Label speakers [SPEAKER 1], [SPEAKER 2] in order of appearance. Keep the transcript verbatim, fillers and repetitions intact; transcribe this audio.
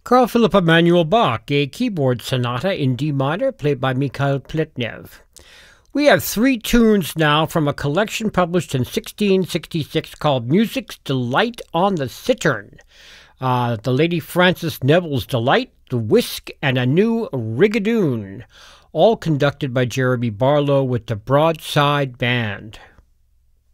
[SPEAKER 1] Carl Philipp Emanuel Bach, a keyboard sonata in D minor played by Mikhail Pletnev. We have three tunes now from a collection published in sixteen sixty-six called Music's Delight on the Cittern. Uh, the Lady Frances Neville's Delight, The Whisk, and a New Rigadoon, all conducted by Jeremy Barlow with the Broadside Band.